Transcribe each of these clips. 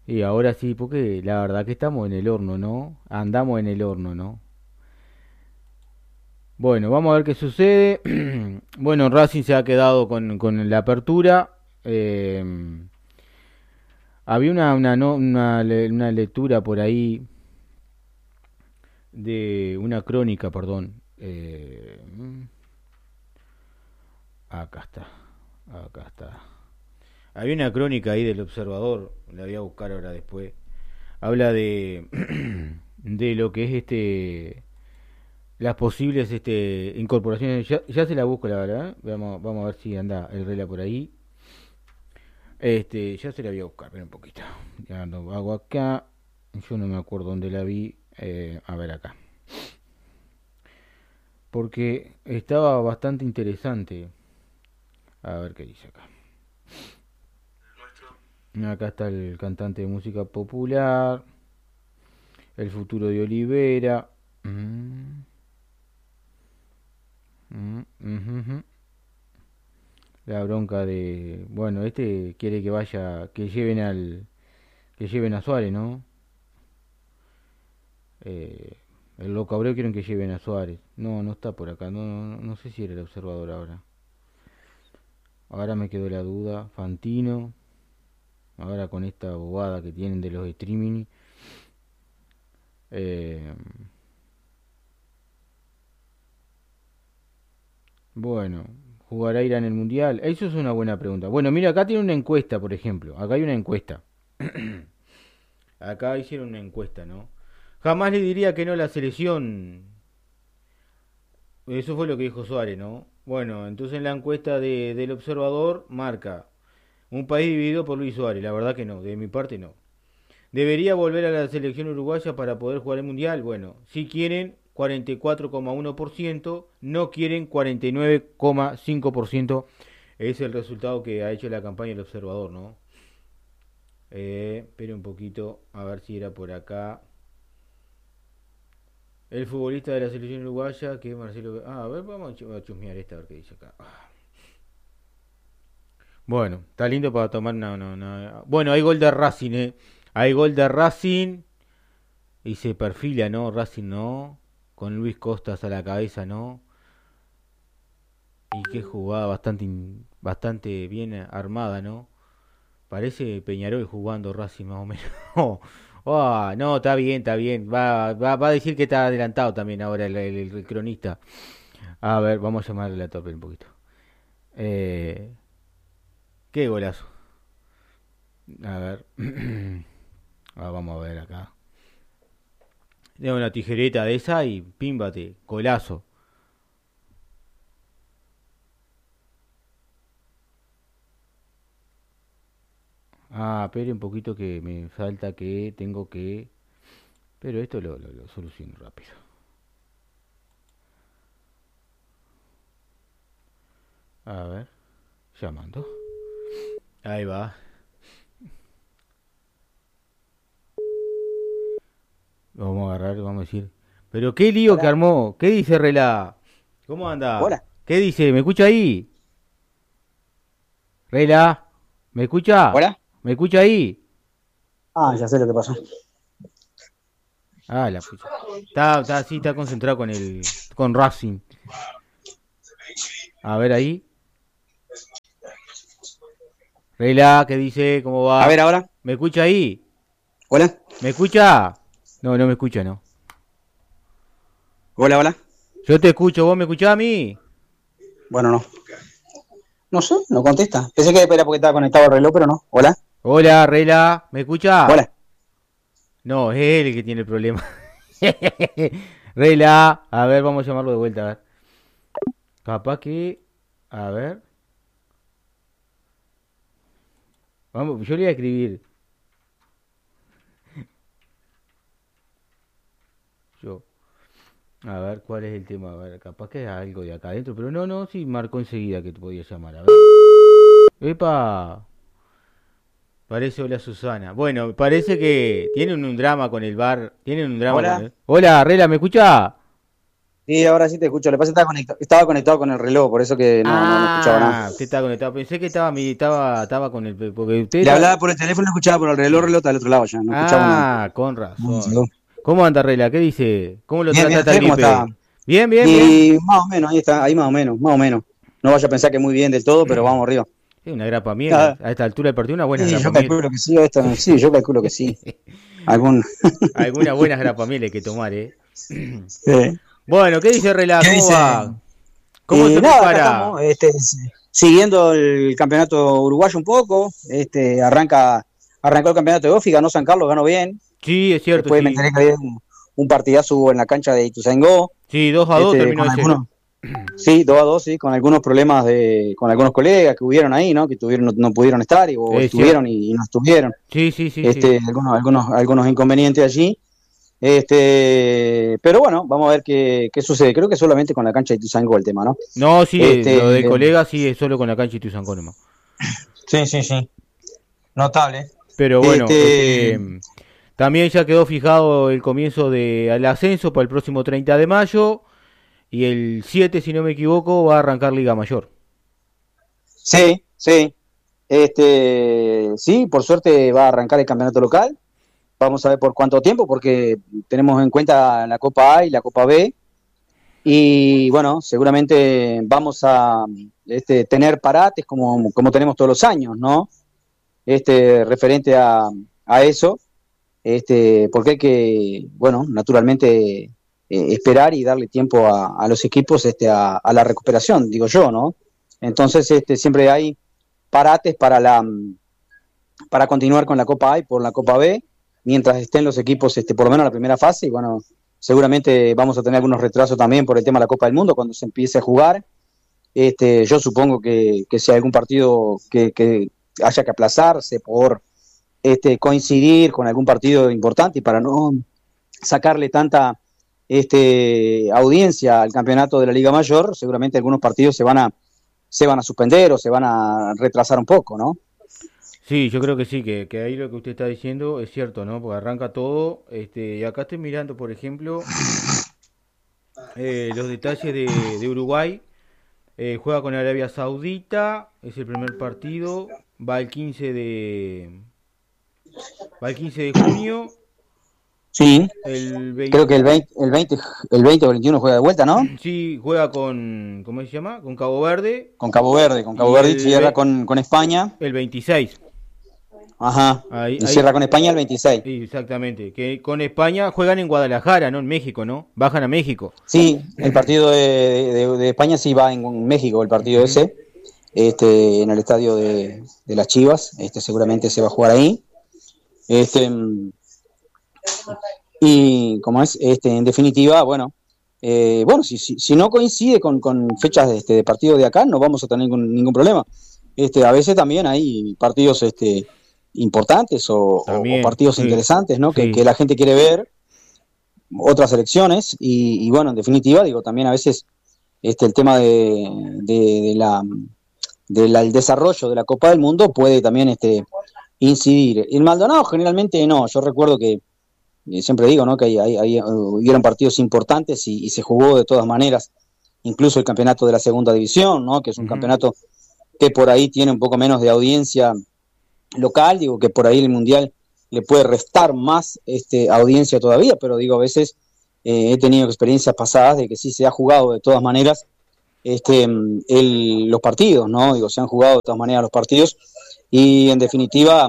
Y ahora sí, porque la verdad que estamos en el horno, ¿no? Andamos en el horno, ¿no? Bueno, vamos a ver qué sucede. Bueno, Racing se ha quedado con la apertura. Eh, Había una lectura por ahí de una crónica, perdón. Acá está, acá está. Había una crónica ahí del Observador, la voy a buscar ahora después. Habla de de lo que es las posibles incorporaciones. Ya se la busco la verdad. Vamos a ver si anda el Rela por ahí. Ya se la voy a buscar, espera un poquito. Ya lo hago acá. Yo no me acuerdo dónde la vi. A ver acá. Porque estaba bastante interesante. A ver qué dice acá. Acá está el cantante de música popular. El futuro de Olivera. Mm, ujú. La bronca de. Bueno, quiere que vaya. Que lleven a Suárez, ¿no? Eh, el Loco Abreu quieren que lleven a Suárez. No, no está por acá. No sé si era el observador ahora. Ahora me quedó la duda. Fantino. Ahora con esta bobada que tienen de los streaming. Eh, bueno, ¿jugará Irán en el Mundial? Eso es una buena pregunta. Bueno, mira, acá tiene una encuesta, por ejemplo. Acá hay una encuesta. Acá hicieron una encuesta, ¿no? Jamás le diría que no a la selección. Eso fue lo que dijo Suárez, ¿no? Bueno, entonces en la encuesta del observador marca un país dividido por Luis Suárez. La verdad que no, de mi parte no. ¿Debería volver a la selección uruguaya para poder jugar el mundial? Bueno, si quieren 44,1%, no quieren 49,5%. Es el resultado que ha hecho la campaña del observador, ¿no? Espere un poquito, a ver si era por acá. El futbolista de la selección uruguaya, que es Marcelo. A ver, vamos a chusmear esta, a ver qué dice acá. Bueno, está lindo para tomar Bueno, hay gol de Racing, Hay gol de Racing y se perfila, ¿no? Racing, ¿no? Con Luis Costas a la cabeza, ¿no? Y qué jugada bastante bien armada, ¿no? Parece Peñarol jugando Racing más o menos. No, está bien, está bien. Va a decir que está adelantado también ahora el cronista. A ver, vamos a llamarle a tope un poquito. Eh, Qué golazo. A ver. Vamos a ver acá. De una tijereta de esa y pímbate, golazo. Espere un poquito que me falta que tengo que. Pero esto lo soluciono rápido. A ver, llamando. Ahí va. Vamos a agarrar, vamos a decir. Pero qué lío que Hola, armó. ¿Qué dice Rela? ¿Cómo anda? hola. ¿Qué dice? ¿Me escucha ahí? Rela, ¿me escucha? Hola. ¿Me escucha ahí? Ya sé lo que pasó. La pucha. Sí, está concentrado con Racing. A ver ahí. Rela, ¿qué dice? ¿Cómo A ver va? ahora. ¿Me escucha ahí? Hola. ¿Me escucha? No, no me escucha, no. Hola, hola. Yo te escucho, ¿vos me escuchás a mí? Bueno, no. No sé, no contesta. Pensé que era porque estaba conectado al reloj, pero no. Hola. Hola, Rela, ¿me escucha? Hola. No, es él el que tiene el problema. Rela, a ver, vamos a llamarlo de vuelta, a ver. Capaz que, a ver, vamos, yo le voy a escribir, yo, a ver cuál es el tema, a ver, capaz que es algo de acá adentro, pero no, sí, marcó enseguida que te podía llamar, a ver. Epa, parece hola Susana. Bueno, parece que tienen un drama con el bar, tienen un drama con Hola. él. Hola, Rela, ¿me escucha? Sí, ahora sí te escucho. Le pasa que estaba conectado con el reloj, por eso que no escuchaba nada. Usted estaba conectado. Pensé que estaba con el. Porque usted Le era. hablaba por el teléfono, escuchaba por el reloj está al otro lado ya, no escuchaba nada. Con No, razón. ¿Cómo anda, Rela? ¿Qué dice? ¿Cómo lo bien, trata bien, esta ¿usted cómo está? gripe? Bien, bien, bien. Y más o menos, ahí está, ahí más o menos, más o menos. No vaya a pensar que muy bien del todo, pero vamos arriba. Sí, una grapa miel. Ah, A esta altura del partido, una buena sí, grapa yo miel. calculo que sí, sí, yo calculo que sí. Algún. Algunas buenas grapamiel hay que tomar, ¿eh? Sí. Bueno, ¿qué dice Rela? ¿Qué ¿Cómo dice? va? ¿Cómo se Nada, acá prepara? estamos, siguiendo el campeonato uruguayo un poco. Arrancó el campeonato de OFI, ganó San Carlos, ganó bien. Sí, es cierto, Después me sí. enteré que había un partidazo hubo en la cancha de Ituzaingó, Sí, 2-2 terminó con ese. algunos, sí, 2-2, sí, con algunos problemas con algunos colegas que hubieron ahí, ¿no? Que tuvieron, no pudieron estar o Es estuvieron cierto. y no estuvieron. Sí, sí, sí, sí. Algunos inconvenientes allí. Pero bueno, vamos a ver qué sucede. Creo que solamente con la cancha de Ituzaingó el tema, ¿no? No, sí, Este, lo del colega sí es solo con la cancha y tu nomás. sí, sí, sí. Notable. Pero bueno, Este, también ya quedó fijado el comienzo del ascenso para el próximo 30 de mayo. Y el 7, si no me equivoco, va a arrancar Liga Mayor. sí, sí. Sí, por suerte va a arrancar el campeonato local. Vamos a ver por cuánto tiempo, porque tenemos en cuenta la Copa A y la Copa B. Y bueno, seguramente vamos a tener parates como tenemos todos los años, ¿no? Referente a eso, porque hay que, bueno, naturalmente esperar y darle tiempo a los equipos a la recuperación, digo yo, ¿no? Entonces, siempre hay parates para continuar con la Copa A y por la Copa B, mientras estén los equipos, por lo menos en la primera fase, y bueno, seguramente vamos a tener algunos retrasos también por el tema de la Copa del Mundo cuando se empiece a jugar. Yo supongo que si hay algún partido que haya que aplazarse por coincidir con algún partido importante y para no sacarle tanta audiencia al campeonato de la Liga Mayor, seguramente algunos partidos se van a suspender o se van a retrasar un poco, ¿no? Sí, yo creo que sí, que ahí lo que usted está diciendo es cierto, ¿no? Porque arranca todo. Y acá estoy mirando, por ejemplo, los detalles de Uruguay. Juega con Arabia Saudita, es el primer partido. Va el 15 de, va el 15 de junio. Sí, El creo 20, que el 20 o 21 juega de vuelta, ¿no? sí, juega con, ¿cómo se llama? Con Cabo Verde. Con Cabo Y Verde cierra con España. el 26. Ajá, Ahí, y ahí, cierra con España el 26. exactamente. Que con España juegan en Guadalajara, no en México, ¿no? Bajan a México. Sí, el partido de España sí va en México, el partido Ujú. ese, en el estadio de las Chivas, seguramente se va a jugar ahí. Este, y como es, en definitiva, bueno, si no coincide con fechas de partido de acá, no vamos a tener ningún problema. A veces también hay partidos importantes o También, partidos sí, interesantes, ¿no? Que sí. la gente quiere ver, otras elecciones, y bueno, en definitiva, digo, también a veces el tema del desarrollo de la Copa del Mundo puede también incidir. En Maldonado generalmente no, yo recuerdo que siempre digo, ¿no? Que hubieron partidos importantes y se jugó de todas maneras, incluso el campeonato de la segunda división, ¿no? Que es un Ujú. campeonato que por ahí tiene un poco menos de audiencia local, digo que por ahí el Mundial le puede restar más audiencia todavía, pero digo, a veces he tenido experiencias pasadas de que sí se ha jugado de todas maneras los partidos, ¿no? Digo, se han jugado de todas maneras los partidos y en definitiva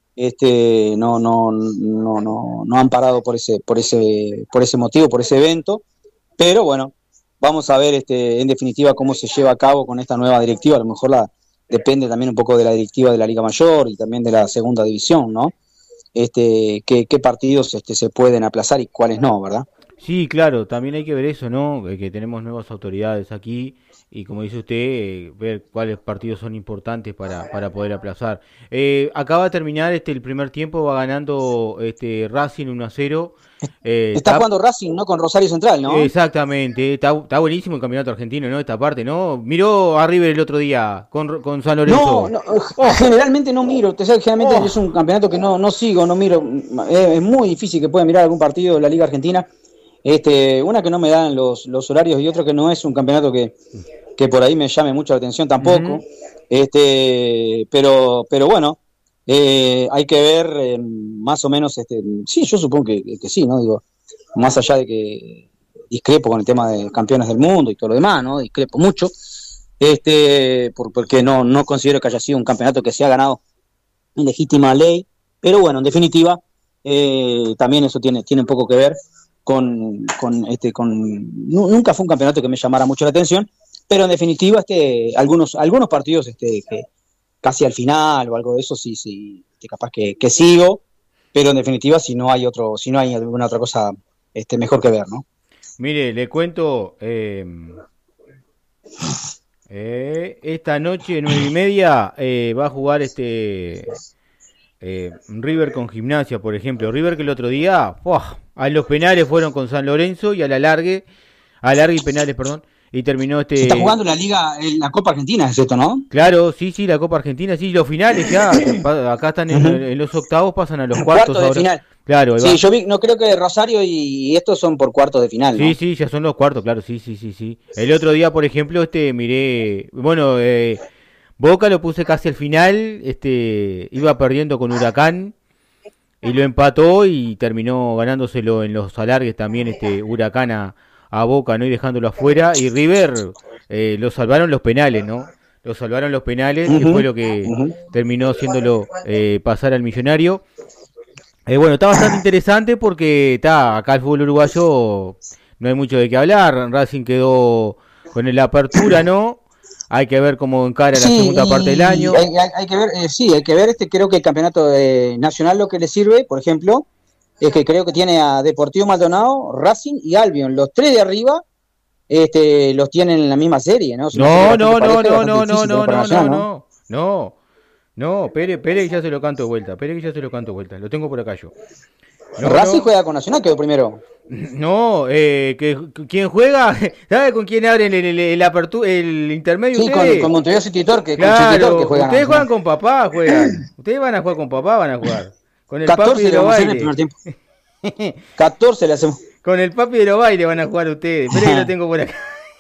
no han parado por ese motivo, por ese evento, pero bueno, vamos a ver en definitiva cómo se lleva a cabo con esta nueva directiva, a lo mejor depende también un poco de la directiva de la Liga Mayor y también de la segunda división, ¿no? Qué partidos se pueden aplazar y cuáles no, ¿verdad? Sí, claro, también hay que ver eso, ¿no? Que tenemos nuevas autoridades aquí y como dice usted, ver cuáles partidos son importantes para poder aplazar. Acaba de terminar el primer tiempo, va ganando Racing 1-0. Está jugando Racing, ¿no? Con Rosario Central, ¿no? Exactamente, está buenísimo el campeonato argentino, ¿no? Esta parte, ¿no? Miró a River el otro día con San No, Lorenzo. no, Oh, generalmente no miro, te sabes, generalmente oh, es un campeonato que no sigo, no miro, es muy difícil que pueda mirar algún partido de la Liga Argentina. Una que no me dan los horarios y otro que no es un campeonato que por ahí me llame mucho la atención tampoco. Pero bueno, hay que ver más o menos, sí, yo supongo que sí, ¿no? Digo, más allá de que discrepo con el tema de campeones del mundo y todo lo demás, ¿no? Discrepo mucho, porque no considero que haya sido un campeonato que se ha ganado en legítima ley, pero bueno, en definitiva, también eso tiene un poco que ver nunca fue un campeonato que me llamara mucho la atención, pero en definitiva, algunos partidos, que casi al final o algo de eso, sí, capaz que sigo, pero en definitiva, si no hay alguna otra cosa, mejor que ver, ¿no? Mire, le cuento, esta noche, 9:30, va a jugar River con Gimnasia, por ejemplo. River que el otro día, a los penales fueron con San Lorenzo y alargue y penales, perdón, y terminó Se está jugando la Liga, la Copa Argentina, es esto, ¿no? Claro, sí, la Copa Argentina, sí, los finales ya, acá están en los octavos, pasan a los cuartos de ahora. Final. Claro, sí, yo vi, no creo que Rosario y estos son por cuartos de final, ¿no? Sí, ya son los cuartos, claro, sí. El otro día, por ejemplo, miré, bueno, Boca lo puse casi al final, iba perdiendo con Huracán y lo empató y terminó ganándoselo en los alargues también, Huracán a Boca, ¿no? Y dejándolo afuera, y River lo salvaron los penales, ¿no? Lo salvaron los penales, que fue lo que terminó haciéndolo pasar al Millonario. Bueno, está bastante interesante porque acá el fútbol uruguayo no hay mucho de qué hablar. Racing quedó con la apertura, ¿no? Hay que ver cómo encara la segunda parte del año. Hay que ver, hay que ver, creo que el campeonato nacional lo que le sirve, por ejemplo, es que creo que tiene a Deportivo Maldonado, Racing y Albion, los tres de arriba, los tienen en la misma serie, ¿no? No, Pérez ya se lo canto de vuelta, lo tengo por acá yo. Racing juega con Nacional, quedó primero. No, ¿quién juega? ¿Sabe con quién abren el intermedio? Sí, con Montevideo City Torque. Claro, juegan. Ustedes juegan con papá, juegan. Ustedes van a jugar con papá, van a jugar. Con el 14 papi de los bailes. 14 le hacemos. Con el papi de los bailes van a jugar ustedes. Espere que lo tengo por acá.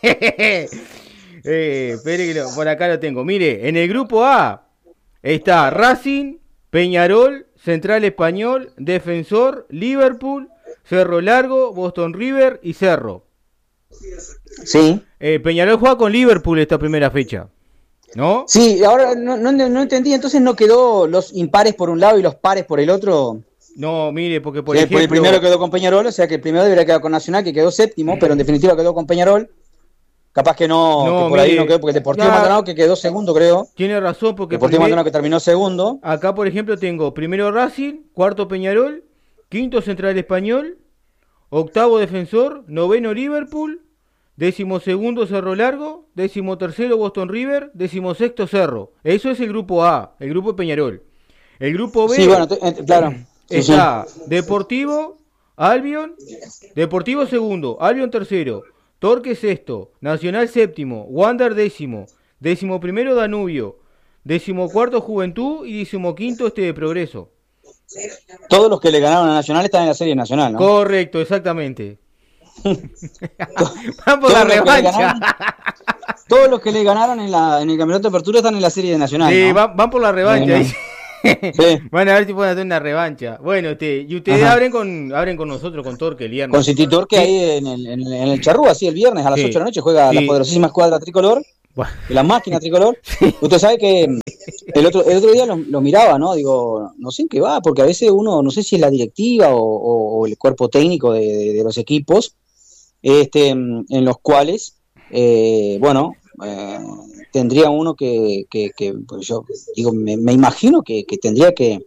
Espere que por acá lo tengo. Mire, en el grupo A está Racing, Peñarol, Central Español, Defensor, Liverpool, Cerro Largo, Boston River y Cerro. Sí. Peñarol juega con Liverpool esta primera fecha, ¿no? Sí, ahora no entendí, entonces no quedó los impares por un lado y los pares por el otro. No, mire, porque por ejemplo... el primero quedó con Peñarol, o sea que el primero debería quedar con Nacional, que quedó séptimo, pero en definitiva quedó con Peñarol. Capaz que no, que por mire, ahí no quedó, porque Deportivo Maldonado que quedó segundo, creo. Tiene razón, porque... Deportivo Maldonado que terminó segundo. Acá, por ejemplo, tengo primero Racing, cuarto Peñarol, quinto Central Español, octavo Defensor, noveno Liverpool, 12º Cerro Largo, 13º Boston River, 16º Cerro. Eso es el grupo A, el grupo de Peñarol. El grupo B... Sí, bueno, claro. Está Deportivo, Albion, Deportivo segundo, Albion tercero, Torque sexto, Nacional séptimo, Wander décimo, 11º Danubio, 14º Juventud y 15º Progreso. Todos los que le ganaron a Nacional están en la Serie Nacional, ¿no? Correcto, exactamente. Van por la revancha. Todos los que le ganaron en el campeonato de apertura están en la Serie Nacional. Sí, ¿no? van por la revancha. Sí. Van a ver si pueden hacer una revancha. Bueno, y ustedes abren con nosotros, con Torque el viernes. Con City Torque sí. Ahí en el Charrúa, sí, el viernes a las 8 de la noche juega la poderosísima escuadra tricolor, la máquina tricolor. Usted sabe que el otro día lo miraba, ¿no? Digo, no sé en qué va, porque a veces uno, no sé si es la directiva o el cuerpo técnico de los equipos, en los cuales, tendría uno que pues yo digo, me imagino que tendría que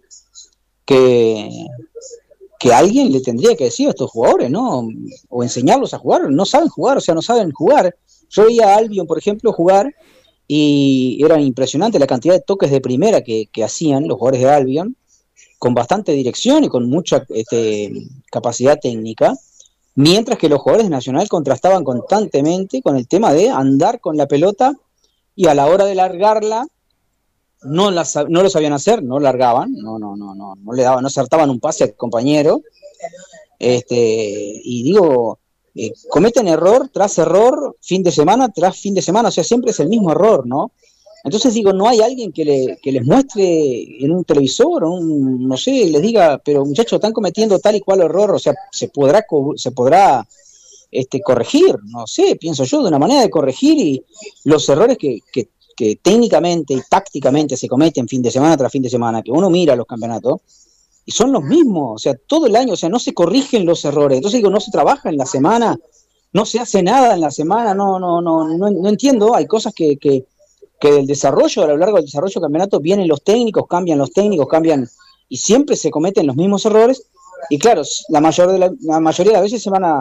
alguien le tendría que decir a estos jugadores, ¿no? O enseñarlos a jugar. No saben jugar, o sea, no saben jugar. Yo veía a Albion, por ejemplo, jugar y era impresionante la cantidad de toques de primera que hacían los jugadores de Albion, con bastante dirección y con mucha capacidad técnica, mientras que los jugadores de Nacional contrastaban constantemente con el tema de andar con la pelota y a la hora de largarla no lo sabían hacer, no largaban, no acertaban un pase al compañero, y digo, cometen error tras error, fin de semana tras fin de semana, o sea, siempre es el mismo error, ¿no? Entonces digo, no hay alguien que les muestre en un televisor, no sé, les diga, pero muchachos, están cometiendo tal y cual error, o sea, se podrá corregir, no sé, pienso yo, de una manera de corregir y los errores que técnicamente y tácticamente se cometen fin de semana tras fin de semana, que uno mira los campeonatos, y son los mismos, o sea, todo el año, o sea, no se corrigen los errores, entonces digo, no se trabaja en la semana, no se hace nada en la semana, no entiendo, hay cosas que del desarrollo, a lo largo del desarrollo del campeonato, vienen los técnicos cambian, y siempre se cometen los mismos errores, y claro, la mayoría de las veces se van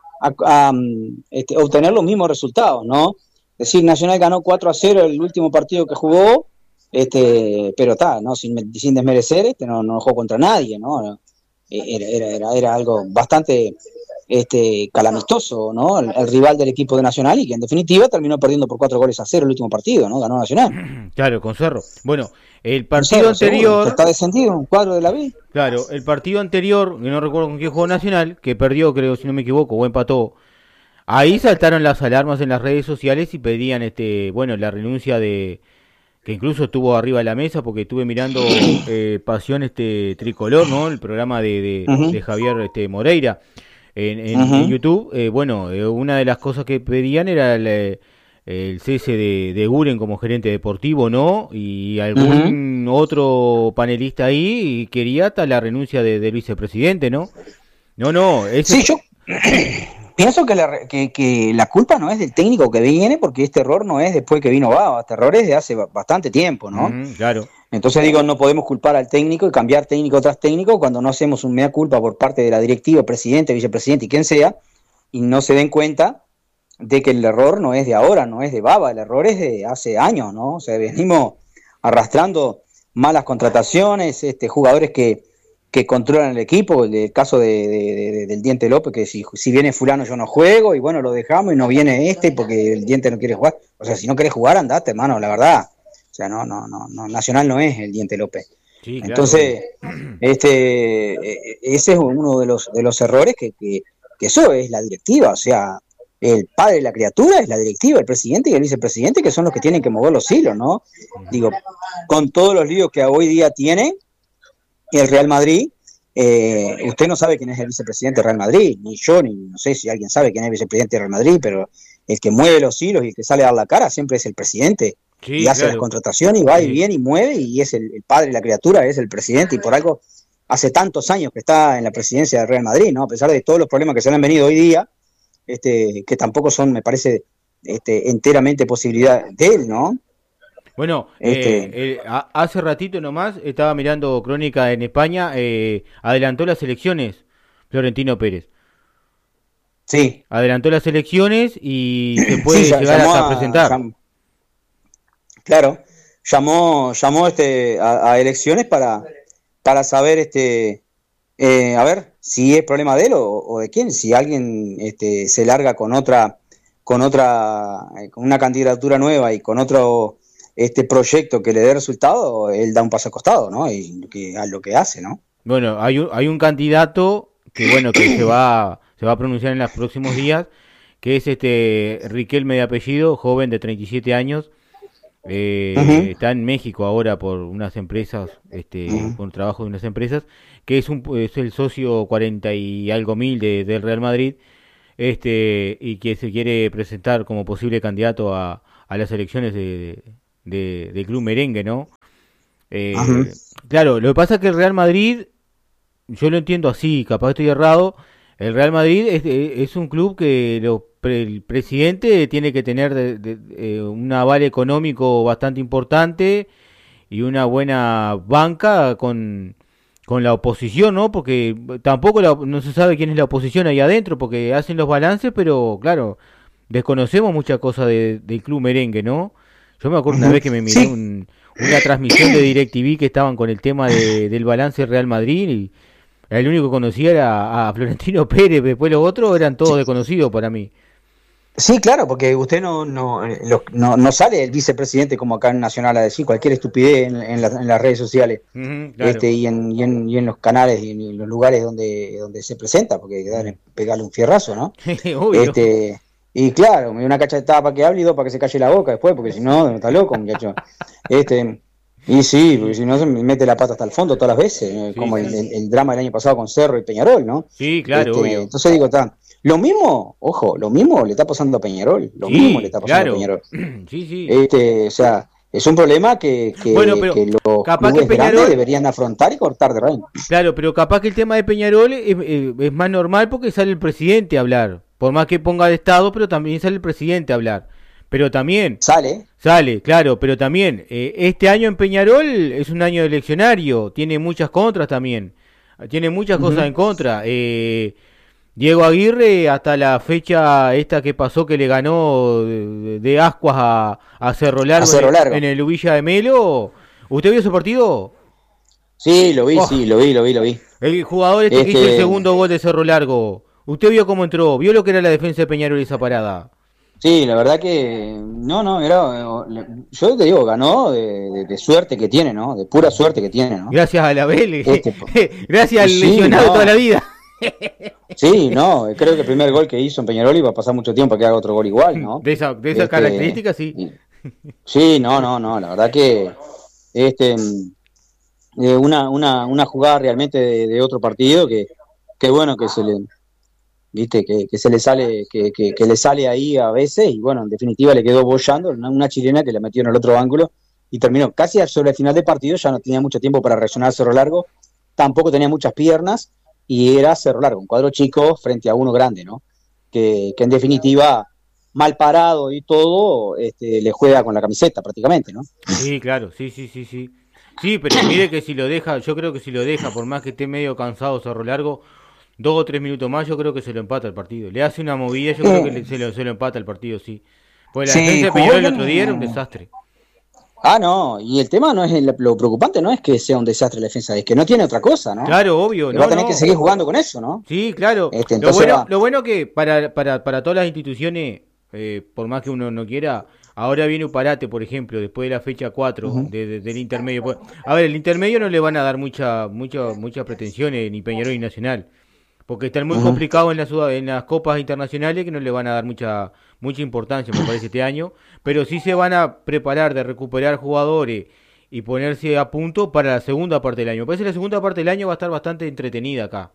a obtener los mismos resultados, ¿no? Es decir, Nacional ganó 4-0 el último partido que jugó, pero está, ¿no? Sin desmerecer, no jugó contra nadie, ¿no? Era algo bastante calamitoso, ¿no? El rival del equipo de Nacional y que en definitiva terminó perdiendo por 4-0 el último partido, ¿no? Ganó Nacional. Claro, con Cerro. Bueno, el partido anterior... Seguro, está descendido, un cuadro de la B. Claro, el partido anterior, que no recuerdo con quién jugó Nacional, que perdió, creo, si no me equivoco, o empató. Ahí saltaron las alarmas en las redes sociales y pedían, bueno, la renuncia de... que incluso estuvo arriba de la mesa porque estuve mirando Pasión Tricolor, ¿no? El programa de Javier Moreira en YouTube. Bueno, una de las cosas que pedían era el cese de Guren como gerente deportivo, ¿no? Y algún otro panelista ahí quería hasta la renuncia del vicepresidente, ¿no? No, eso... Sí, yo pienso que la culpa no es del técnico que viene, porque este error no es después que vino Bava, este error es de hace bastante tiempo, ¿no? Claro. Entonces digo, no podemos culpar al técnico y cambiar técnico tras técnico cuando no hacemos un mea culpa por parte de la directiva, presidente, vicepresidente y quien sea, y no se den cuenta de que el error no es de ahora, no es de Bava, el error es de hace años, ¿no? O sea, venimos arrastrando malas contrataciones, jugadores que controlan el equipo, el caso del Diente López, que si viene fulano yo no juego, y bueno, lo dejamos y no viene porque el Diente no quiere jugar. O sea, si no querés jugar, andate, hermano, la verdad. O sea, no, Nacional no es el Diente López. Sí, claro. Entonces, ese es uno de los errores que eso es la directiva, o sea, el padre de la criatura es la directiva, el presidente y el vicepresidente, que son los que tienen que mover los hilos, ¿no? Digo, con todos los líos que hoy día tiene el Real Madrid, usted no sabe quién es el vicepresidente del Real Madrid, ni yo, ni no sé si alguien sabe quién es el vicepresidente del Real Madrid, pero el que mueve los hilos y el que sale a dar la cara siempre es el presidente, sí, y hace las contrataciones y va y viene y mueve, y es el padre de la criatura, es el presidente, y por algo hace tantos años que está en la presidencia del Real Madrid, ¿no? A pesar de todos los problemas que se le han venido hoy día, que tampoco son, me parece, enteramente posibilidad de él, ¿no? Bueno, hace ratito nomás estaba mirando Crónica en España, adelantó las elecciones Florentino Pérez. Sí. Adelantó las elecciones y se puede llegar a presentar. Claro, llamó a elecciones para saber a ver si es problema de él o de quién, si alguien se larga con una candidatura nueva y con otro proyecto que le dé resultado, él da un paso al costado, ¿no? Y a lo que hace, ¿no? Bueno, hay un candidato que se va a pronunciar en los próximos días, que es Riquelme de apellido, joven de 37 años, está en México ahora por unas empresas, por trabajo de unas empresas, que es el socio 40 y algo mil del Real Madrid, y que se quiere presentar como posible candidato a las elecciones del club merengue, ¿no? Claro, lo que pasa es que el Real Madrid, yo lo entiendo así, capaz estoy errado, el Real Madrid es un club que el presidente tiene que tener un aval económico bastante importante y una buena banca con la oposición, ¿no? Porque tampoco no se sabe quién es la oposición ahí adentro, porque hacen los balances, pero claro, desconocemos muchas cosas del club merengue, ¿no? Yo me acuerdo una vez que me miré una transmisión de DirecTV que estaban con el tema del balance Real Madrid y el único que conocía era a Florentino Pérez, después los otros eran todos desconocidos para mí. Sí, claro, porque usted no sale el vicepresidente como acá en Nacional a decir cualquier estupidez en las redes sociales, Ujú, claro. y en los canales y en los lugares donde se presenta, porque Mm. deben pegarle un fierrazo, ¿no? Obvio. Este, y claro, me dio una cachetada para que hable y dos para que se calle la boca después, porque si no, está loco, muchacho. Este, y sí, porque Sí, si no se me mete la pata hasta el fondo todas las veces, sí, como el, sí. el- el drama del año pasado con Cerro y Peñarol, ¿no? Sí, claro, obvio. Entonces digo, lo mismo, ojo, lo mismo le está pasando a Peñarol, lo mismo le Sí, está pasando a claro. Peñarol. Sí, sí. O sea, es un problema que, Bueno, que, pero que los capaz que clubes grandes Peñarol, deberían afrontar y cortar de raíz. claro, pero capaz que el tema de Peñarol es más normal porque sale el presidente a hablar. Por más que ponga de Estado, pero también sale el presidente a hablar. Pero también Sale, sale, claro, pero también este año en Peñarol es un año eleccionario, tiene muchas contras también. Tiene muchas cosas ujú, en contra. Diego Aguirre, hasta la fecha esta que pasó que le ganó de Ascuas a Cerro a Largo cerro en largo. el Villa de Melo. ¿Usted vio ese partido? Sí, lo vi, Oh, sí, lo vi. el jugador este que hizo el Este, segundo gol de Cerro Largo. ¿Usted vio cómo entró? ¿Vio lo que era la defensa de Peñarol esa parada? sí, la verdad que, no, yo te digo, ganó de suerte que tiene, ¿no? De pura suerte que tiene, ¿no? Gracias a la Vélez. Este, Gracias y al sí, lesionado de toda la no, vida. sí, no, creo que el primer gol que hizo en Peñarol iba a pasar mucho tiempo para que haga otro gol igual, ¿no? De esa Este, característica, sí. y- sí, no, la verdad que, este, una jugada realmente de otro partido que bueno, viste, que se le sale, que le sale ahí a veces, y bueno, en definitiva le quedó bollando, una chilena que le metió en el otro ángulo, y terminó casi sobre el final del partido, ya no tenía mucho tiempo para reaccionar Cerro Largo, tampoco tenía muchas piernas, y era Cerro Largo, un cuadro chico frente a uno grande, ¿no? Que en definitiva, mal parado y todo, le juega con la camiseta prácticamente, ¿no? Sí, claro, sí, sí, sí, sí. Sí, pero mire que si lo deja, yo creo que si lo deja, por más que esté medio cansado Cerro Largo, 2 o 3 minutos más, yo creo que se lo empata el partido. Le hace una movida, yo creo que se lo empata el partido, sí. Pues la defensa Sí, de jugó Peñarol el bien. otro día era un desastre. No, y el tema no es lo preocupante no es que sea un desastre la defensa, es que no tiene otra cosa, ¿no? Claro, obvio, Va a no, tener que no. seguir jugando con eso, ¿no? Sí, claro. Lo Entonces bueno, va. lo bueno que para todas las instituciones, por más que uno no quiera, ahora viene Uparate, por ejemplo, después de la fecha 4 Ujú, del intermedio. Pues, a ver, el intermedio no le van a dar muchas pretensiones, ni Peñarol ni Nacional. Porque están muy ujú. complicados en las copas internacionales que no le van a dar mucha importancia, me parece, este año. Pero sí se van a preparar de recuperar jugadores y ponerse a punto para la segunda parte del año. Me parece que la segunda parte del año va a estar bastante entretenida acá.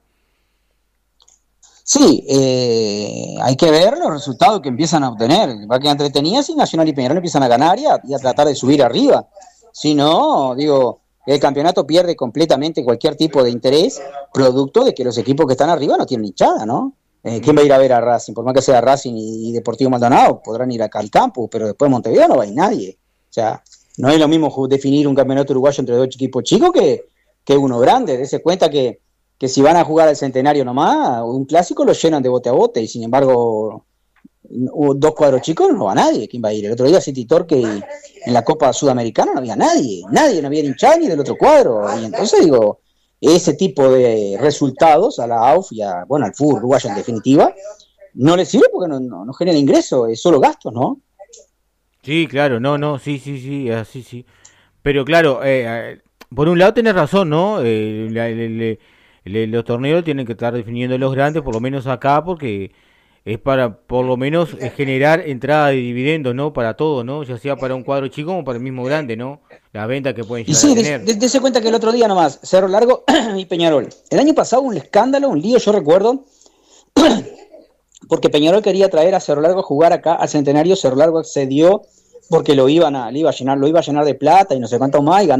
Sí, hay que ver los resultados que empiezan a obtener. Va a quedar entretenida si Nacional y Peñarol empiezan a ganar y a tratar de subir arriba. Si no, digo, el campeonato pierde completamente cualquier tipo de interés, producto de que los equipos que están arriba no tienen hinchada, ¿no? ¿Quién va a ir a ver a Racing? Por más que sea Racing y Deportivo Maldonado, podrán ir acá al campus, pero después de Montevideo no va a ir nadie. O sea, no es lo mismo definir un campeonato uruguayo entre dos equipos chicos que uno grande. Dese cuenta que si van a jugar al centenario nomás, un clásico lo llenan de bote a bote, y sin embargo, dos cuadros chicos no va nadie. ¿Quién va a ir? El otro día City Torque en la Copa Sudamericana no había nadie, no había ni hinchada ni del otro cuadro. Y entonces digo, ese tipo de resultados a la AUF bueno, al fútbol uruguayo en definitiva, no le sirve porque no genera ingresos, es solo gastos, ¿no? Sí, claro, no, no, sí, sí, sí, así sí. Pero claro, por un lado tenés razón, ¿no? Los torneos tienen que estar definiendo los grandes, por lo menos acá, porque es para, por lo menos, generar entrada de dividendos, ¿no? Para todo, ¿no? Ya sea para un cuadro chico como para el mismo grande, ¿no? Las ventas que pueden Y llegar a sí, tener. dése cuenta que el otro día nomás, Cerro Largo y Peñarol. El año pasado un escándalo, un lío, yo recuerdo, porque Peñarol quería traer a Cerro Largo a jugar acá al Centenario. Cerro Largo accedió porque le iba a llenar de plata y no sé cuánto más, y ganó